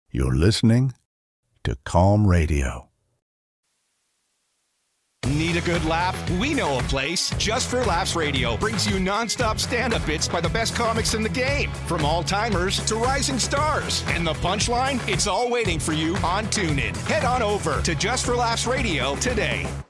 You're listening to Calm Radio. Need a good laugh? We know a place. Just for Laughs Radio brings you non-stop stand-up bits by the best comics in the game. From all-timers to rising stars. And the punchline? It's all waiting for you on TuneIn. Head on over to Just for Laughs Radio today.